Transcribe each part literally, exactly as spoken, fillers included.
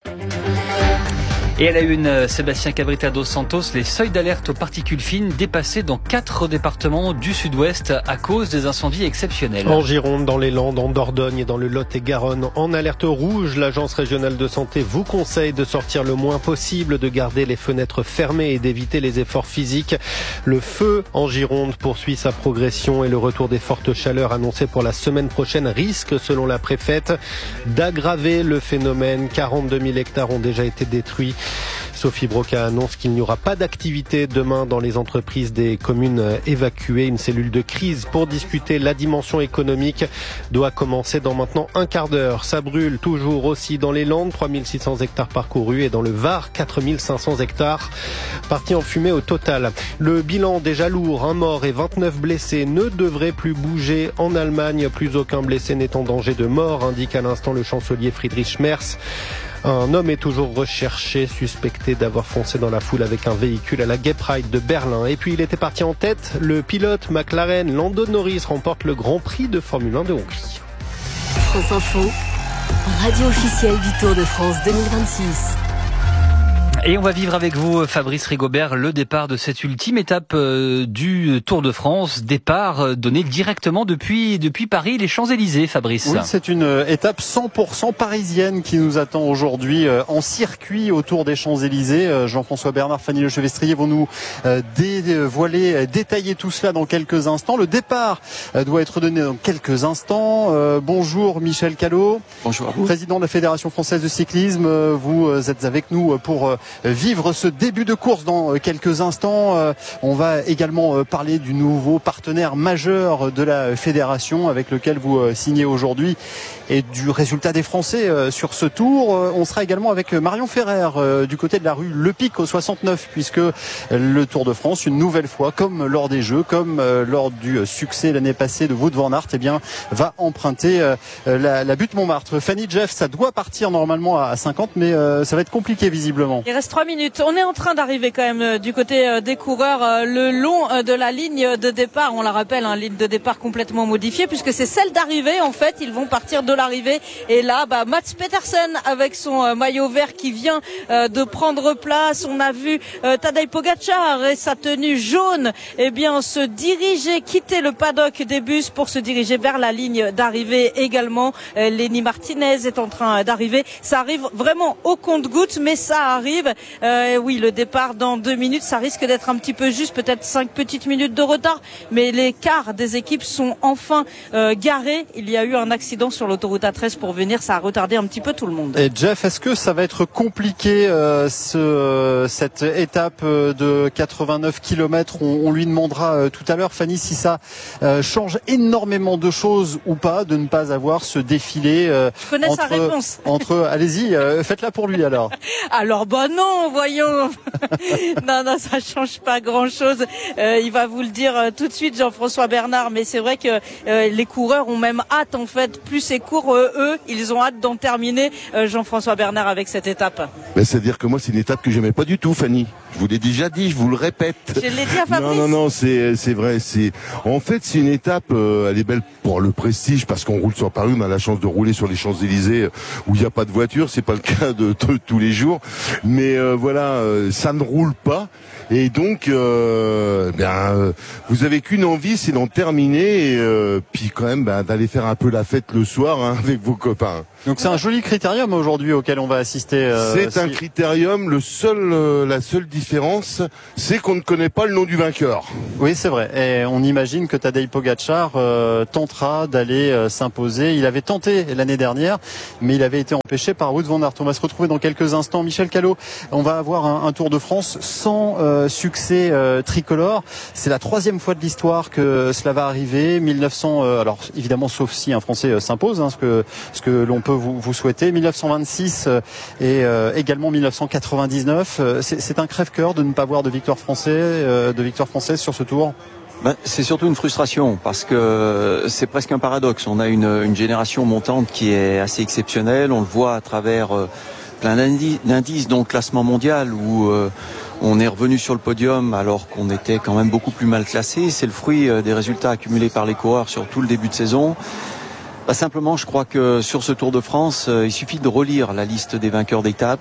Et à la une, Sébastien Cabrita dos Santos, les seuils d'alerte aux particules fines dépassés dans quatre départements du sud-ouest à cause des incendies exceptionnels. En Gironde, dans les Landes, en Dordogne et dans le Lot-et-Garonne, en alerte rouge, l'Agence régionale de santé vous conseille de sortir le moins possible, de garder les fenêtres fermées et d'éviter les efforts physiques. Le feu en Gironde poursuit sa progression et le retour des fortes chaleurs annoncées pour la semaine prochaine risque, selon la préfète, d'aggraver le phénomène. quarante-deux mille hectares ont déjà été détruits. Sophie Broca annonce qu'il n'y aura pas d'activité demain dans les entreprises des communes évacuées. Une cellule de crise pour discuter la dimension économique doit commencer dans maintenant un quart d'heure. Ça brûle toujours aussi dans les Landes, trois mille six cents hectares parcourus, et dans le Var, quatre mille cinq cents hectares partis en fumée au total. Le bilan déjà lourd, un mort et vingt-neuf blessés, ne devrait plus bouger en Allemagne. Plus aucun blessé n'est en danger de mort, indique à l'instant le chancelier Friedrich Merz. Un homme est toujours recherché, suspecté d'avoir foncé dans la foule avec un véhicule à la Gay Pride de Berlin. Et puis il était parti en tête. Le pilote McLaren, Lando Norris, remporte le Grand Prix de Formule un de Hongrie. France Info, radio officielle du Tour de France deux mille vingt-six. Et on va vivre avec vous, Fabrice Rigobert, le départ de cette ultime étape euh, du Tour de France. Départ euh, donné directement depuis, depuis Paris, les Champs-Élysées, Fabrice. Oui, c'est une étape cent pour cent parisienne qui nous attend aujourd'hui euh, en circuit autour des Champs-Élysées. Euh, Jean-François Bernard, Fanny Le Chevestrier vont nous euh, dévoiler, euh, détailler tout cela dans quelques instants. Le départ euh, doit être donné dans quelques instants. Euh, bonjour Michel Callot. Bonjour à vous. Président de la Fédération Française de Cyclisme. Euh, vous êtes avec nous pour euh, vivre ce début de course dans quelques instants. On va également parler du nouveau partenaire majeur de la fédération avec lequel vous signez aujourd'hui et du résultat des Français sur ce tour. On sera également avec Marion Ferrer du côté de la rue Le Pic au soixante-neuf, puisque le Tour de France, une nouvelle fois, comme lors des Jeux, comme lors du succès l'année passée de Wout van Aert, eh bien, va emprunter la, la butte Montmartre. Fanny, Jeff, ça doit partir normalement à cinquante, mais ça va être compliqué visiblement. Il reste trois minutes. On est en train d'arriver quand même du côté des coureurs le long de la ligne de départ. On la rappelle, une hein, ligne de départ complètement modifiée puisque c'est celle d'arrivée. En fait, ils vont partir de l'arrivée. Et là, bah, Mats Pedersen avec son maillot vert qui vient de prendre place. On a vu euh, Tadej Pogačar et sa tenue jaune, eh bien, se diriger, quitter le paddock des bus pour se diriger vers la ligne d'arrivée également. Euh, Lenny Martinez est en train d'arriver. Ça arrive vraiment au compte-gouttes, mais ça arrive. Euh, oui, le départ dans deux minutes, ça risque d'être un petit peu juste, peut-être cinq petites minutes de retard, mais les quarts des équipes sont enfin euh, garés. Il y a eu un accident sur l'autoroute A treize pour venir, ça a retardé un petit peu tout le monde. Et Jeff, est-ce que ça va être compliqué euh, ce, cette étape de quatre-vingt-neuf kilomètres? On, on lui demandera euh, tout à l'heure, Fanny, si ça euh, change énormément de choses ou pas, de ne pas avoir ce défilé euh, Je connais entre, sa réponse. entre, allez-y, euh, faites-la pour lui alors. Alors bah non, voyons. non, non, ça change pas grand-chose. Euh, il va vous le dire euh, tout de suite, Jean-François Bernard. Mais c'est vrai que euh, les coureurs ont même hâte, en fait. Plus c'est court, euh, eux, ils ont hâte d'en terminer. Euh, Jean-François Bernard avec cette étape. Ben, c'est-à-dire que moi, c'est une étape que j'aimais pas du tout, Fanny. Je vous l'ai déjà dit, je vous le répète. Je l'ai dit à Fabrice. Non, non, non, c'est, c'est vrai. C'est, en fait, c'est une étape, euh, elle est belle pour le prestige parce qu'on roule sur Paris. On a la chance de rouler sur les Champs-Élysées euh, où il n'y a pas de voiture. C'est pas le cas de, de tous les jours. Mais euh, voilà, euh, ça ne roule pas. Et donc, euh, ben, euh, vous avez qu'une envie, c'est d'en terminer. Et euh, puis quand même, ben, d'aller faire un peu la fête le soir hein, avec vos copains. Donc c'est un joli critérium aujourd'hui auquel on va assister. Euh, c'est si... un critérium. Le seul, euh, la seule différence, c'est qu'on ne connaît pas le nom du vainqueur. Oui, c'est vrai. Et on imagine que Tadej Pogačar euh, tentera d'aller euh, s'imposer. Il avait tenté l'année dernière, mais il avait été empêché par Wout van Aert. On va se retrouver dans quelques instants. Michel Callot, on va avoir un, un Tour de France sans euh, succès euh, tricolore. C'est la troisième fois de l'histoire que cela va arriver. mille neuf cents. Euh, alors évidemment, sauf si un Français euh, s'impose, hein, ce que ce que l'on peut vous, vous souhaiter. mille neuf cent vingt-six euh, et euh, également mille neuf cent quatre-vingt-dix-neuf. Euh, c'est, c'est un crève-cœur de ne pas voir de victoire française, euh, de victoire française sur ce Tour. Ben, c'est surtout une frustration parce que c'est presque un paradoxe. On a une, une génération montante qui est assez exceptionnelle. On le voit à travers euh, plein d'indices, d'indices dont le classement mondial où euh, on est revenu sur le podium alors qu'on était quand même beaucoup plus mal classé. C'est le fruit euh, des résultats accumulés par les coureurs sur tout le début de saison. Bah, simplement, je crois que sur ce Tour de France, euh, il suffit de relire la liste des vainqueurs d'étape.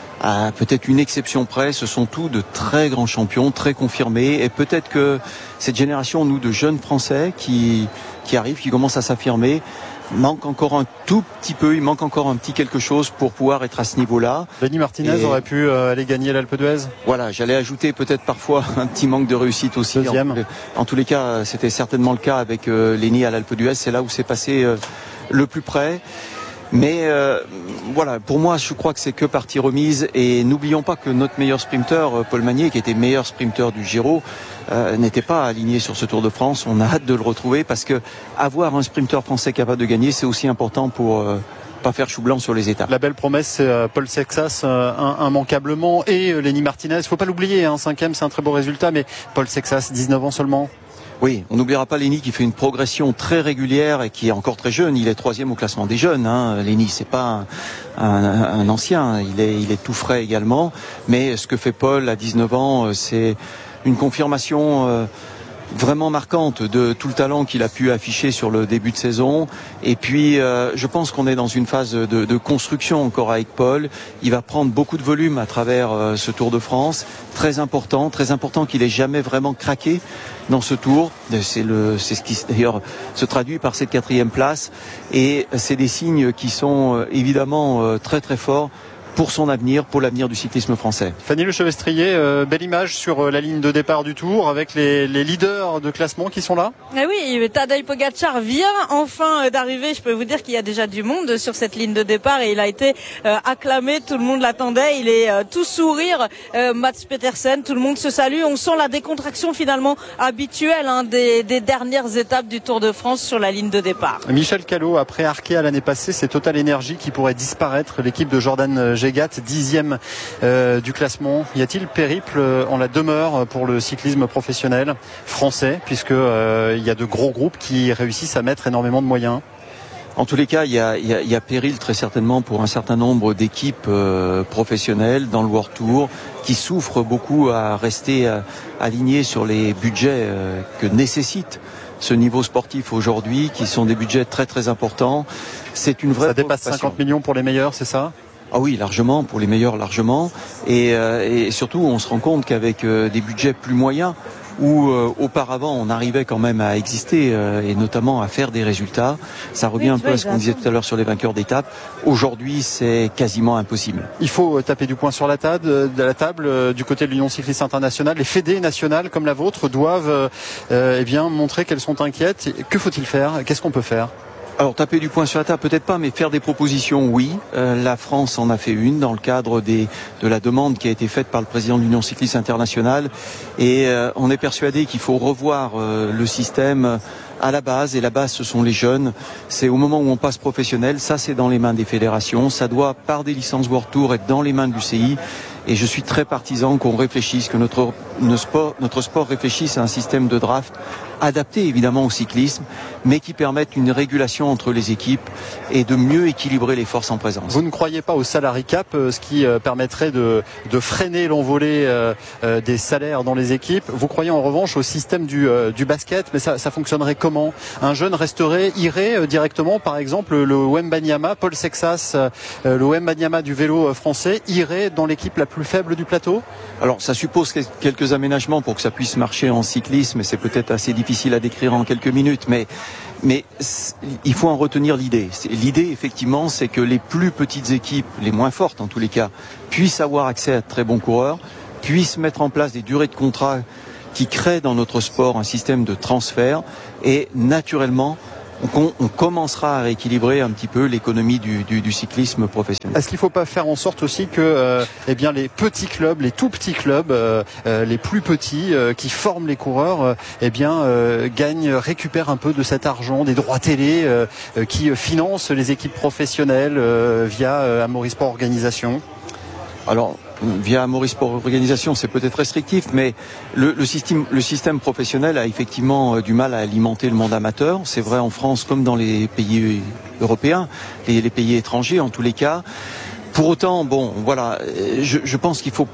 À peut-être une exception près, ce sont tous de très grands champions, très confirmés. Et peut-être que cette génération, nous, de jeunes Français qui, qui arrivent, qui commencent à s'affirmer, manque encore un tout petit peu, il manque encore un petit quelque chose pour pouvoir être à ce niveau-là. Lenny Martinez Et... aurait pu euh, aller gagner l'Alpe d'Huez. Voilà, j'allais ajouter peut-être parfois un petit manque de réussite aussi. Deuxième. En, en tous les cas, c'était certainement le cas avec euh, Lenny à l'Alpe d'Huez. C'est là où c'est passé euh, le plus près. Mais euh, voilà, pour moi, je crois que c'est que partie remise. Et n'oublions pas que notre meilleur sprinter, Paul Magnier, qui était meilleur sprinter du Giro, euh, n'était pas aligné sur ce Tour de France. On a hâte de le retrouver parce que avoir un sprinter français capable de gagner, c'est aussi important pour euh, pas faire chou blanc sur les étapes. La belle promesse, c'est euh, Paul Sexas, euh, un, immanquablement, et euh, Lenny Martinez. Faut pas l'oublier, hein, cinquième, c'est un très beau résultat, mais Paul Sexas, dix-neuf ans seulement. Oui, on n'oubliera pas Lenny qui fait une progression très régulière et qui est encore très jeune. Il est troisième au classement des jeunes. Hein. Lenny, c'est pas un, un, un ancien. Il est, il est tout frais également. Mais ce que fait Paul à dix-neuf ans, c'est une confirmation euh, vraiment marquante de tout le talent qu'il a pu afficher sur le début de saison. Et puis, euh, je pense qu'on est dans une phase de, de construction encore avec Paul. Il va prendre beaucoup de volume à travers euh, ce Tour de France. Très important, très important qu'il ait jamais vraiment craqué dans ce tour. C'est le, c'est ce qui d'ailleurs se traduit par cette quatrième place. Et c'est des signes qui sont euh, évidemment euh, très très forts pour son avenir, pour l'avenir du cyclisme français. Fanny Le Chevestrier, euh, belle image sur euh, la ligne de départ du Tour avec les, les leaders de classement qui sont là. Eh oui, Tadej Pogacar vient enfin d'arriver. Je peux vous dire qu'il y a déjà du monde sur cette ligne de départ et il a été euh, acclamé. Tout le monde l'attendait. Il est euh, tout sourire. Euh, Mats Pedersen, tout le monde se salue. On sent la décontraction finalement habituelle hein, des, des dernières étapes du Tour de France sur la ligne de départ. Michel Callot, après Arkea l'année passée, c'est Total Energy qui pourrait disparaître. L'équipe de Jordan Gégat, dixième euh, du classement. Y a-t-il périple en la demeure pour le cyclisme professionnel français, puisque euh, il y a de gros groupes qui réussissent à mettre énormément de moyens? En tous les cas, il y a, il y a, il y a péril très certainement pour un certain nombre d'équipes euh, professionnelles dans le World Tour qui souffrent beaucoup à rester euh, alignées sur les budgets euh, que nécessite ce niveau sportif aujourd'hui, qui sont des budgets très très importants. C'est une vraie. Ça dépasse cinquante millions pour les meilleurs, c'est ça? Ah oui, largement, pour les meilleurs, largement. Et, euh, et surtout, on se rend compte qu'avec euh, des budgets plus moyens, où euh, auparavant on arrivait quand même à exister euh, et notamment à faire des résultats, ça revient oui, un peu à ce qu'on disait tout à l'heure sur les vainqueurs d'étapes. Aujourd'hui, c'est quasiment impossible. Il faut taper du poing sur la table, de la table euh, du côté de l'Union cycliste internationale. Les fédés nationales comme la vôtre doivent euh, eh bien montrer qu'elles sont inquiètes. Que faut-il faire? Qu'est-ce qu'on peut faire? Alors taper du poing sur la table, peut-être pas, mais faire des propositions, oui. Euh, la France en a fait une dans le cadre des, de la demande qui a été faite par le président de l'Union cycliste internationale. Et euh, on est persuadé qu'il faut revoir euh, le système à la base. Et la base, ce sont les jeunes. C'est au moment où on passe professionnel. Ça, c'est dans les mains des fédérations. Ça doit, par des licences World Tour, être dans les mains de l'U C I. Et je suis très partisan qu'on réfléchisse, que notre, notre, sport, notre sport réfléchisse à un système de draft adapté évidemment au cyclisme, mais qui permette une régulation entre les équipes et de mieux équilibrer les forces en présence. Vous ne croyez pas au salary cap, ce qui permettrait de, de freiner l'envolée des salaires dans les équipes? Vous croyez en revanche au système du, du basket, mais ça, ça fonctionnerait comment? Un jeune resterait, irait directement, par exemple, le Wembanyama, Paul Sexas, le Wembanyama du vélo français, irait dans l'équipe la plus faible du plateau? Alors ça suppose quelques aménagements pour que ça puisse marcher en cyclisme, et c'est peut-être assez difficile à décrire en quelques minutes, mais, mais il faut en retenir l'idée. L'idée, effectivement, c'est que les plus petites équipes, les moins fortes en tous les cas, puissent avoir accès à de très bons coureurs, puissent mettre en place des durées de contrat qui créent dans notre sport un système de transfert, et naturellement, On, on commencera à rééquilibrer un petit peu l'économie du, du, du cyclisme professionnel. Est-ce qu'il ne faut pas faire en sorte aussi que euh, eh bien, les petits clubs, les tout petits clubs, euh, euh, les plus petits euh, qui forment les coureurs, euh, eh bien, euh, gagnent, récupèrent un peu de cet argent, des droits télé euh, euh, qui financent les équipes professionnelles euh, via euh, Amaury Sport Organisation? Alors, via Amaury Sport Organisation, c'est peut-être restrictif, mais le, le, système, le système professionnel a effectivement du mal à alimenter le monde amateur. C'est vrai en France comme dans les pays européens, les, les pays étrangers en tous les cas. Pour autant, bon, voilà, je, je pense qu'il faut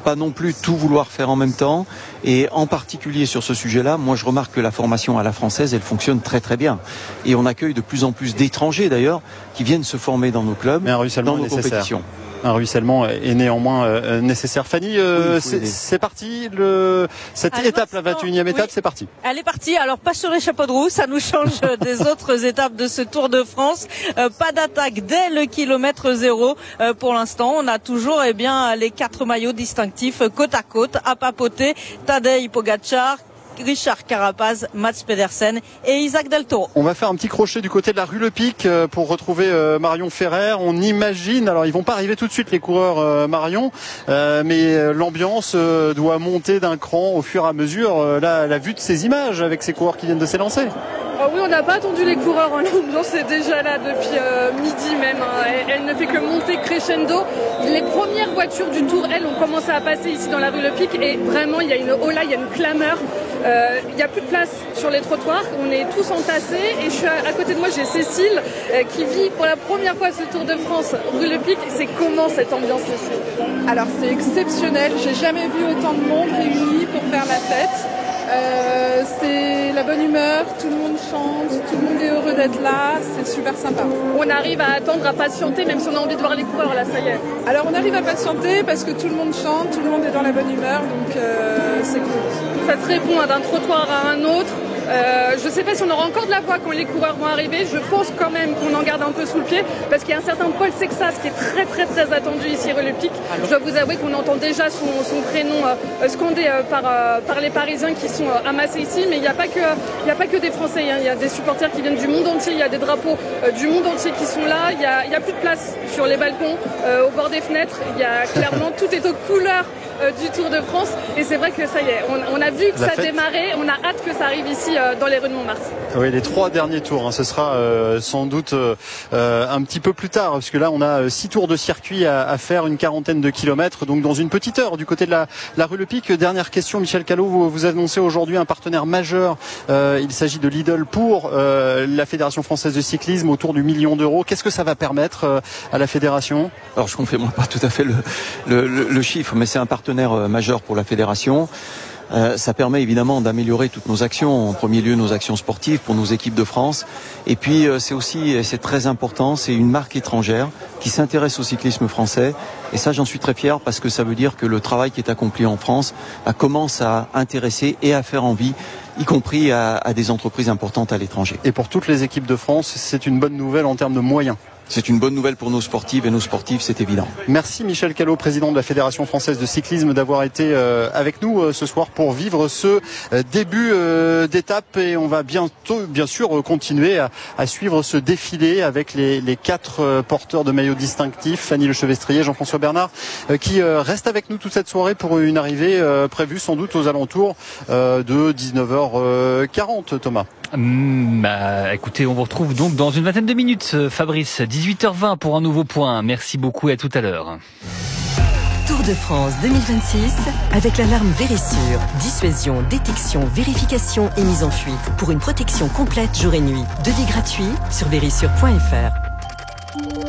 pas non plus tout vouloir faire en même temps. Et en particulier sur ce sujet-là, moi je remarque que la formation à la française, elle fonctionne très très bien. Et on accueille de plus en plus d'étrangers d'ailleurs qui viennent se former dans nos clubs, dans nos compétitions. Un ruissellement est néanmoins euh, nécessaire. Fanny, euh, oui, c'est, c'est parti. Le, cette à étape, la vingt et unième étape, oui, c'est parti. Elle est partie. Alors pas sur les chapeaux de roue, ça nous change des autres étapes de ce Tour de France. Euh, pas d'attaque dès le kilomètre zéro. Euh, pour l'instant, on a toujours eh bien les quatre maillots distinctifs côte à côte à papoter. Tadej Pogačar, Richard Carapaz, Mats Pedersen et Isaac Del Toro. On va faire un petit crochet du côté de la rue Le Pic pour retrouver Marion Ferrer. On imagine, alors ils vont pas arriver tout de suite les coureurs Marion, euh, mais l'ambiance doit monter d'un cran au fur et à mesure. Là, la vue de ces images avec ces coureurs qui viennent de s'élancer. Oh oui, on n'a pas attendu les coureurs, hein. L'ambiance est déjà là depuis euh, midi même, hein. elle, elle ne fait que monter crescendo. Les premières voitures du Tour, elles, ont commencé à passer ici dans la rue Le Pic et vraiment il y a une hola, il y a une clameur. Euh, il n'y a plus de place sur les trottoirs, on est tous entassés et je suis à, à côté de moi, j'ai Cécile euh, qui vit pour la première fois ce Tour de France rue Le Pic. C'est comment cette ambiance ici? Alors c'est exceptionnel, j'ai jamais vu autant de monde réuni pour faire la fête. Euh, c'est la bonne humeur, tout le monde chante, tout le monde est heureux d'être là, c'est super sympa. On arrive à attendre, à patienter, même si on a envie de voir les coureurs, là, ça y est. Alors on arrive à patienter parce que tout le monde chante, tout le monde est dans la bonne humeur, donc euh, c'est cool. Ça se répond hein, d'un trottoir à un autre. Euh, je ne sais pas si on aura encore de la voix quand les coureurs vont arriver. Je pense quand même qu'on en garde un peu sous le pied parce qu'il y a un certain Paul Sexas qui est très très très attendu ici rue Le Pic. Je dois vous avouer qu'on entend déjà son, son prénom euh, scandé euh, par, euh, par les Parisiens qui sont euh, amassés ici. Mais il n'y a pas que il n'y a pas que des Français. Hein. Il y a des supporters qui viennent du monde entier. Il y a des drapeaux euh, du monde entier qui sont là. Il y a, il y a plus de place sur les balcons, euh, au bord des fenêtres. Il y a clairement tout est aux couleurs euh, du Tour de France. Et c'est vrai que ça y est, on, on a vu que La ça fête. démarrait. On a hâte que ça arrive ici dans les rues de Montmartre. Oui, les trois derniers tours, hein, ce sera euh, sans doute euh, un petit peu plus tard, parce que là on a six tours de circuit à, à faire, une quarantaine de kilomètres, donc dans une petite heure du côté de la, la rue Le Pic. Dernière question, Michel Callot, vous, vous annoncez aujourd'hui un partenaire majeur, euh, il s'agit de Lidl pour euh, la Fédération Française de Cyclisme autour du million d'euros. Qu'est-ce que ça va permettre euh, à la Fédération? Alors je ne confirme pas tout à fait le, le, le, le chiffre, mais c'est un partenaire majeur pour la Fédération. Euh, ça permet évidemment d'améliorer toutes nos actions, en premier lieu nos actions sportives pour nos équipes de France. Et puis euh, c'est aussi, et c'est très important, c'est une marque étrangère qui s'intéresse au cyclisme français. Et ça, j'en suis très fier parce que ça veut dire que le travail qui est accompli en France bah, commence à intéresser et à faire envie, y compris à, à des entreprises importantes à l'étranger. Et pour toutes les équipes de France, c'est une bonne nouvelle en termes de moyens. C'est une bonne nouvelle pour nos sportives et nos sportifs, c'est évident. Merci Michel Callot, président de la Fédération Française de Cyclisme, d'avoir été avec nous ce soir pour vivre ce début d'étape. Et on va bientôt, bien sûr, continuer à, à suivre ce défilé avec les, les quatre porteurs de maillots distinctifs, Fanny Lechevestrier, Jean-François Bernard, qui restent avec nous toute cette soirée pour une arrivée prévue sans doute aux alentours de dix-neuf heures quarante, Thomas. Mmh, bah, écoutez, on vous retrouve donc dans une vingtaine de minutes, Fabrice, dix-huit heures vingt pour un nouveau point. Merci beaucoup et à tout à l'heure. Tour de France deux mille vingt-six avec l'alarme Vérissure. Dissuasion, détection, vérification et mise en fuite pour une protection complète jour et nuit. Devis gratuit sur vérissure point f r.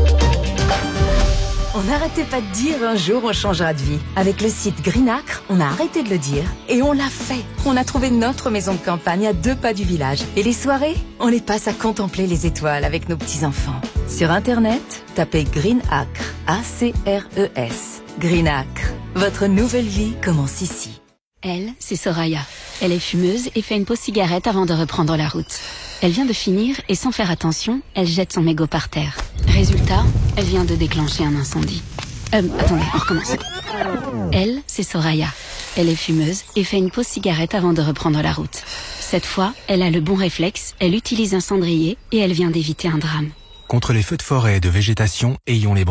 On n'arrêtait pas de dire un jour on changera de vie. Avec le site Greenacre, on a arrêté de le dire et on l'a fait. On a trouvé notre maison de campagne à deux pas du village. Et les soirées, on les passe à contempler les étoiles avec nos petits-enfants. Sur Internet, tapez Greenacre, A C R E S. Greenacre, votre nouvelle vie commence ici. Elle, c'est Soraya. Elle est fumeuse et fait une pause cigarette avant de reprendre la route. Elle vient de finir et sans faire attention, elle jette son mégot par terre. Résultat, elle vient de déclencher un incendie. Euh, attendez, on recommence. Elle, c'est Soraya. Elle est fumeuse et fait une pause cigarette avant de reprendre la route. Cette fois, elle a le bon réflexe, elle utilise un cendrier et elle vient d'éviter un drame. Contre les feux de forêt et de végétation, ayons les bons